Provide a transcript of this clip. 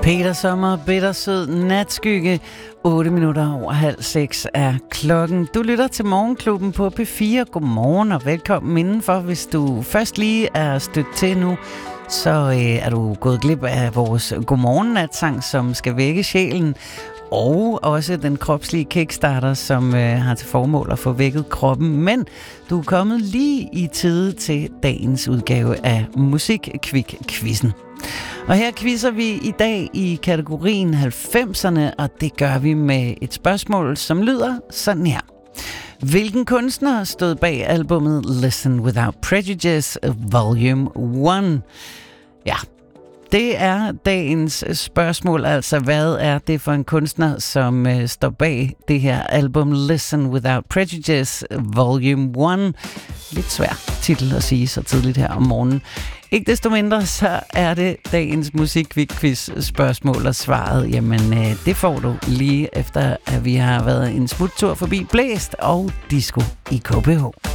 Peter Sommer, bittersød natskygge. 8 minutter over 5:30 er klokken. Du lytter til Morgenklubben på P4. Godmorgen og velkommen indenfor. Hvis du først lige er stødt til nu, så er du gået glip af vores godmorgennatsang, som skal vække sjælen. Og også den kropslige kickstarter, som har til formål at få vækket kroppen. Men du er kommet lige i tide til dagens udgave af Musikkvik-quizzen. Og her quizzer vi i dag i kategorien 90'erne, og det gør vi med et spørgsmål, som lyder sådan her. Hvilken kunstner stod bag albumet Listen Without Prejudice Volume 1? Ja, det er dagens spørgsmål, altså hvad er det for en kunstner, som står bag det her album Listen Without Prejudice Volume 1? Lidt svær titel at sige så tidligt her om morgenen. Ikke desto mindre, så er det dagens Musikkvik-quiz spørgsmål, og svaret, jamen det får du lige efter, at vi har været en smuttur forbi Blæst og Disco i KBH.